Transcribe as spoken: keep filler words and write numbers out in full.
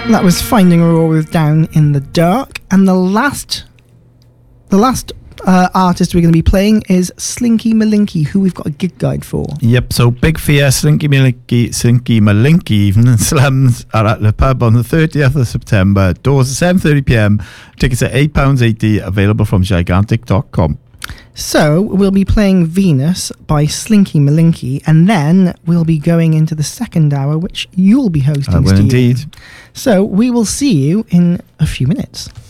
That was Finding Aurora with Down in the Dark. And the last the last uh, artist we're going to be playing is Slinky Malinky, who we've got a gig guide for. Yep, so Big Fear, Slinky Malinky, Slinky Malinky Evening Slums are at the pub on the thirtieth of September. Doors at seven thirty p m. Tickets are eight pounds eighty, available from gigantic dot com. So, we'll be playing Venus by Slinky Malinky, and then we'll be going into the second hour, which you'll be hosting, I will Steve. indeed. So, we will see you in a few minutes.